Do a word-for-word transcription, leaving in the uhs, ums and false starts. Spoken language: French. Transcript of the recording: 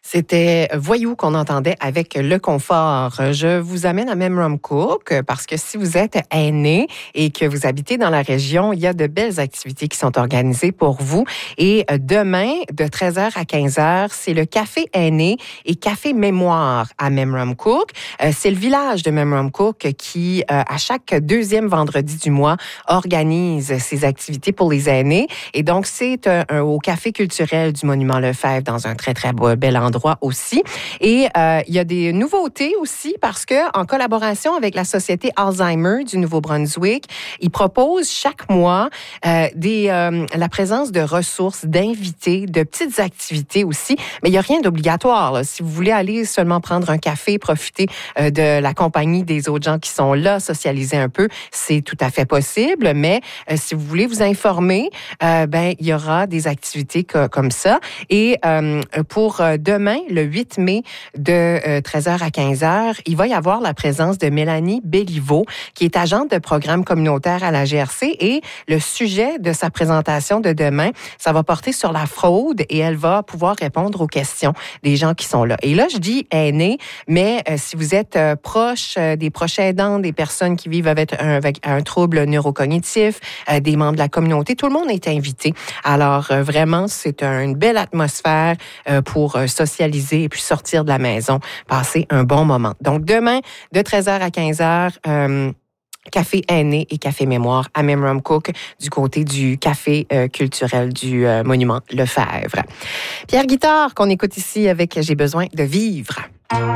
C'était Voyou qu'on entendait avec Le Confort. Je vous amène à Memramcook parce que si vous êtes aîné et que vous habitez dans la région, il y a de belles activités qui sont organisées pour vous. Et demain, de treize heures à quinze heures, c'est le Café Aîné et Café Mémoire à Memramcook. C'est le village de Memramcook qui, à chaque deuxième vendredi du mois, organise ces activités pour les aînés. Et donc, c'est un, un, au Café culturel du Monument Lefebvre dans un très, très beau, bel endroit aussi. Et euh, il y a des nouveautés aussi parce que, en collaboration avec la Société Alzheimer du Nouveau-Brunswick, ils proposent chaque mois euh, des, euh, la présence de ressources, d'invités, de petites activités aussi. Mais il n'y a rien d'obligatoire, là. Si vous voulez aller seulement prendre un café, profiter euh, de la compagnie des autres gens qui sont là, socialiser un peu, c'est tout à fait possible. Mais euh, si vous voulez vous informer, euh, ben il y aura des activités co- comme ça. Et euh, pour euh, demain, le huit mai, de euh, treize heures à quinze heures, il va y avoir la présence de Mélanie Béliveau, qui est agente de programme communautaire à la G R C. Et le sujet de sa présentation de demain, ça va porter sur la fraude et elle va pouvoir répondre aux questions des gens qui sont là. Et là, je dis aînés, mais euh, si vous êtes euh, proche euh, des proches aidants, des personnes qui vivent avec un, avec un trouble neurocognitif, euh, des membres de la communauté, tout le monde est invité. Alors, euh, vraiment, c'est un, une belle atmosphère euh, pour euh, socialiser et puis sortir de la maison, passer un bon moment. Donc, demain, de treize heures à quinze heures, euh, Café Aîné et Café Mémoire à Memramcook du côté du Café euh, culturel du euh, Monument Lefebvre. Pierre Guitard, qu'on écoute ici avec J'ai besoin de vivre.